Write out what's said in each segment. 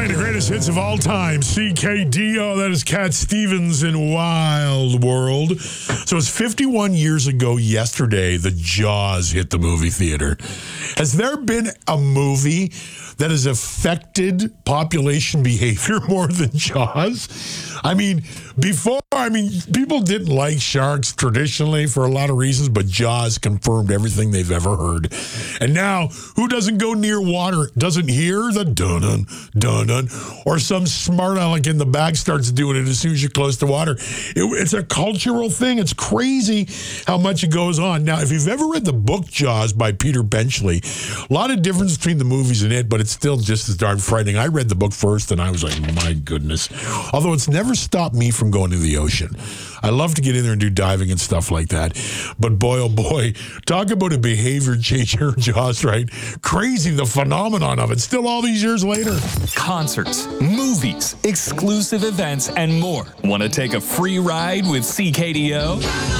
Playing the greatest hits of all time. CKDO, that is Cat Stevens in Wild World. So it's 51 years ago yesterday that Jaws hit the movie theater. Has there been a movie that has affected population behavior more than Jaws? I mean, people didn't like sharks traditionally for a lot of reasons, but Jaws confirmed everything they've ever heard. And now, who doesn't go near water, doesn't hear the dun-dun, dun-dun, or some smart aleck in the back starts doing it as soon as you're close to water. It's a cultural thing. It's crazy how much it goes on. Now, if you've ever read the book Jaws by Peter Benchley, a lot of difference between the movies and it, but it's still just as darn frightening. I read the book first, and I was like, my goodness. Although it's never stopped me from going to the ocean. I love to get in there and do diving and stuff like that. But boy, oh boy, talk about a behavior changer, Jaws, right? Crazy, the phenomenon of it, still all these years later. Concerts, movies, exclusive events, and more. Want to take a free ride with CKDO?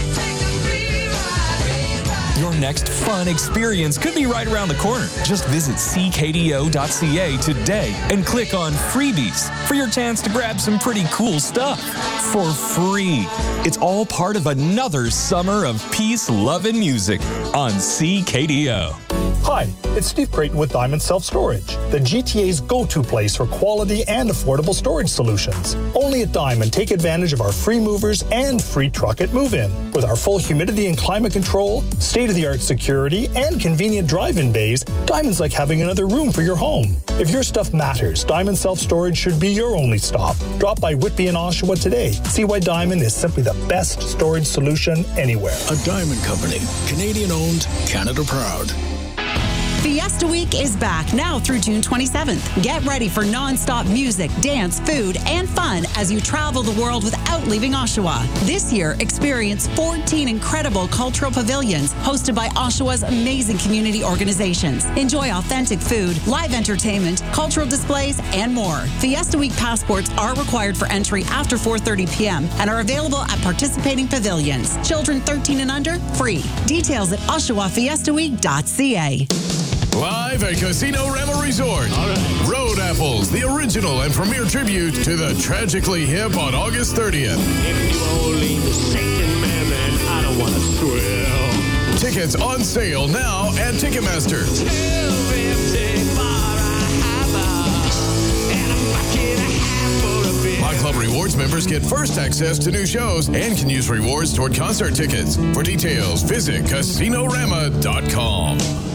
Your next fun experience could be right around the corner. Just visit ckdo.ca today and click on Freebies for your chance to grab some pretty cool stuff for free. It's all part of another summer of peace, love, and music on CKDO. Hi, it's Steve Creighton with Diamond Self-Storage, the GTA's go-to place for quality and affordable storage solutions. Only at Diamond, take advantage of our free movers and free truck at move-in. With our full humidity and climate control, state-of-the-art security, and convenient drive-in bays, Diamond's like having another room for your home. If your stuff matters, Diamond Self-Storage should be your only stop. Drop by Whitby and Oshawa today. See why Diamond is simply the best storage solution anywhere. A Diamond Company, Canadian-owned, Canada proud. Fiesta Week is back now through June 27th. Get ready for non-stop music, dance, food, and fun as you travel the world without leaving Oshawa. This year, experience 14 incredible cultural pavilions hosted by Oshawa's amazing community organizations. Enjoy authentic food, live entertainment, cultural displays, and more. Fiesta Week passports are required for entry after 4:30 p.m. and are available at participating pavilions. Children 13 and under, free. Details at oshawafiestaweek.ca. Live at Casino Rama Resort. Right. Road Apples, the original and premier tribute to the Tragically Hip on August 30th. If you only the shaking man, then I don't want to thrill. Tickets on sale now at Ticketmaster. My Club Rewards members get first access to new shows and can use rewards toward concert tickets. For details, visit CasinoRama.com.